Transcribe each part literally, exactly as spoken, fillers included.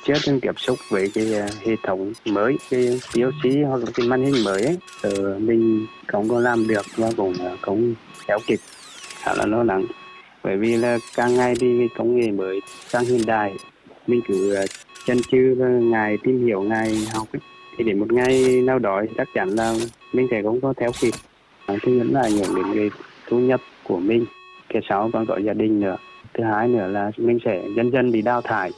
chưa từng tiếp xúc với cái hệ thống mới, cái pê lờ xê hoặc là cái màn hình mới ấy, ờ, mình không có làm được và cũng không theo kịp, khá là lo lắng. Bởi vì là càng ngày thì cái công nghệ mới càng hiện đại, mình cứ chần chừ và ngại tìm hiểu, ngại học ấy. Thì đến một ngày nào đó chắc chắn là mình sẽ không có theo kịp. Thứ nhất là ảnh hưởng đến cái thu nhập của mình, cái sau còn có gia đình nữa. Thứ hai nữa là mình sẽ dần dần bị đào thải.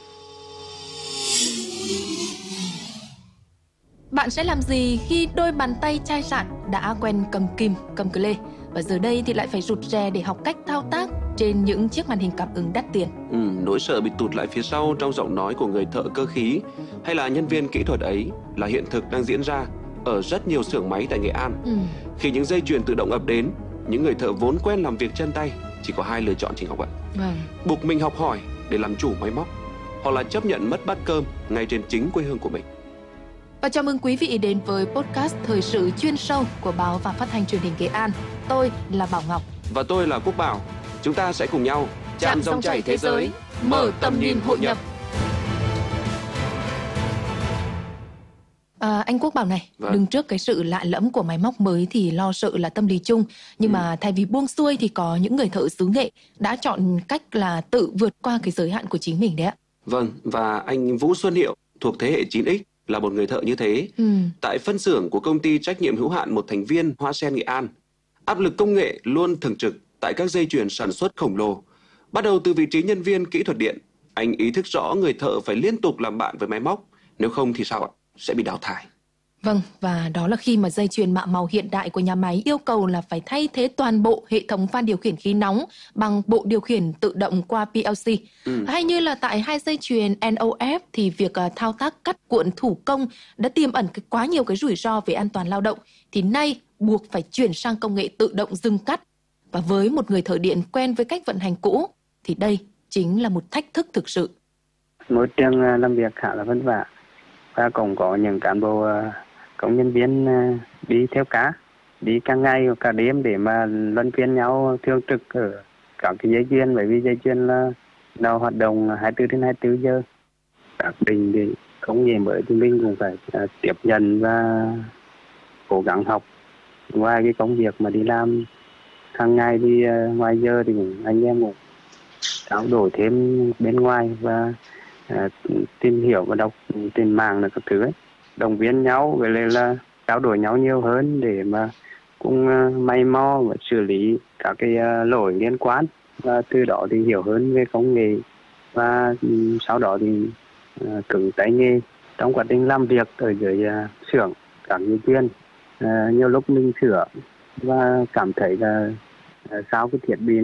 Bạn sẽ làm gì khi đôi bàn tay chai sạn đã quen cầm kìm, cầm cờ lê và giờ đây thì lại phải rụt rè để học cách thao tác trên những chiếc màn hình cảm ứng đắt tiền? Ừ, nỗi sợ bị tụt lại phía sau trong giọng nói của người thợ cơ khí hay là nhân viên kỹ thuật ấy là hiện thực đang diễn ra ở rất nhiều xưởng máy tại Nghệ An. Ừ. Khi những dây chuyền tự động ập đến, những người thợ vốn quen làm việc chân tay chỉ có hai lựa chọn, Chị Ngọc ạ. Vâng. Buộc mình học hỏi để làm chủ máy móc, hoặc là chấp nhận mất bát cơm ngay trên chính quê hương của mình. Và chào mừng quý vị đến với podcast thời sự chuyên sâu của Báo và Phát thanh Truyền hình Nghệ An. Tôi là Bảo Ngọc. Và tôi là Quốc Bảo. Chúng ta sẽ cùng nhau chạm dòng chảy thế giới, mở tầm nhìn hội nhập. À, anh Quốc Bảo này, vâng. đứng trước cái sự lạ lẫm của máy móc mới thì lo sợ là tâm lý chung. Nhưng ừ. mà thay vì buông xuôi thì có những người thợ xứ Nghệ đã chọn cách là tự vượt qua cái giới hạn của chính mình đấy ạ. Vâng, và anh Vũ Xuân Hiệu thuộc thế hệ chín ích là một người thợ như thế. Ừ. Tại phân xưởng của công ty trách nhiệm hữu hạn một thành viên Hoa Sen Nghệ An, áp lực công nghệ luôn thường trực tại các dây chuyền sản xuất khổng lồ. Bắt đầu từ vị trí nhân viên kỹ thuật điện, anh ý thức rõ người thợ phải liên tục làm bạn với máy móc, nếu không thì sao ạ? Sẽ bị đào thải. Vâng, và đó là khi mà dây chuyền mạ màu hiện đại của nhà máy yêu cầu là phải thay thế toàn bộ hệ thống van điều khiển khí nóng bằng bộ điều khiển tự động qua pê lờ xê. Ừ. Hay như là tại hai dây chuyền en ô ép thì việc uh, thao tác cắt cuộn thủ công đã tiềm ẩn cái, quá nhiều cái rủi ro về an toàn lao động. Thì nay buộc phải chuyển sang công nghệ tự động dừng cắt. Và với một người thợ điện quen với cách vận hành cũ thì đây chính là một thách thức thực sự. Môi trường làm việc khá là vất vả và cũng có những cán bộ công nhân viên đi theo cá, đi cả ngày hoặc cả đêm để mà luân phiên nhau thường trực ở các cái dây chuyền, bởi vì dây chuyền là nó hoạt động hai mươi bốn trên hai mươi bốn giờ. Các định thì công nghệ mới thì mình cũng phải tiếp nhận và cố gắng học. Ngoài cái công việc mà đi làm hàng ngày đi ngoài giờ thì anh em cũng trao đổi thêm bên ngoài và uh, tìm hiểu và đọc trên mạng là các thứ ấy, động viên nhau, vậy là, là trao đổi nhau nhiều hơn để mà cũng uh, may mò và xử lý các cái uh, lỗi liên quan, và từ đó thì hiểu hơn về công nghệ và um, sau đó thì uh, cứng tay nghề trong quá trình làm việc ở dưới uh, xưởng các dây chuyền. Uh, nhiều lúc mình sửa và cảm thấy là uh, sao cái thiết bị